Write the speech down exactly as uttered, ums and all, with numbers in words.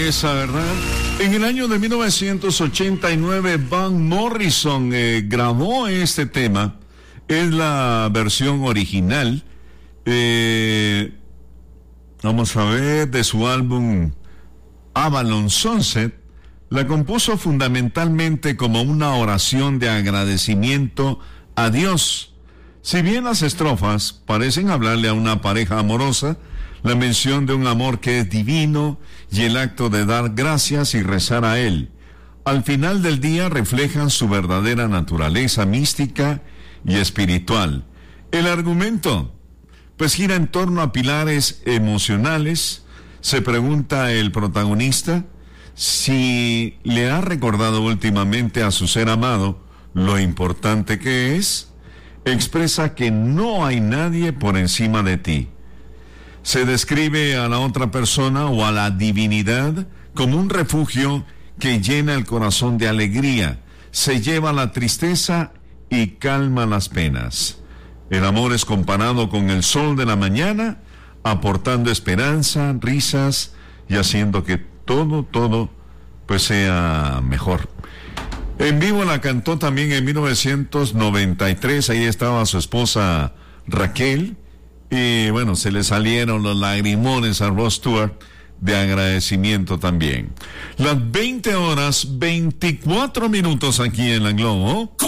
belleza, ¿verdad? En el año de mil novecientos ochenta y nueve, Van Morrison eh, grabó este tema. Es la versión original. Eh, vamos a ver, de su álbum Avalon Sunset. La compuso fundamentalmente como una oración de agradecimiento a Dios. Si bien las estrofas parecen hablarle a una pareja amorosa, la mención de un amor que es divino y el acto de dar gracias y rezar a Él, al final del día reflejan su verdadera naturaleza mística y espiritual. El argumento, pues, gira en torno a pilares emocionales. Se pregunta el protagonista si le ha recordado últimamente a su ser amado lo importante que es. Expresa que no hay nadie por encima de ti. Se describe a la otra persona o a la divinidad como un refugio que llena el corazón de alegría, se lleva la tristeza y calma las penas. El amor es comparado con el sol de la mañana, aportando esperanza, risas y haciendo que todo, todo, pues sea mejor. En vivo la cantó también en mil novecientos noventa y tres, ahí estaba su esposa Raquel, y bueno, se le salieron los lagrimones a Rod Stewart de agradecimiento también. Las veinte horas, veinticuatro minutos aquí en la Globo.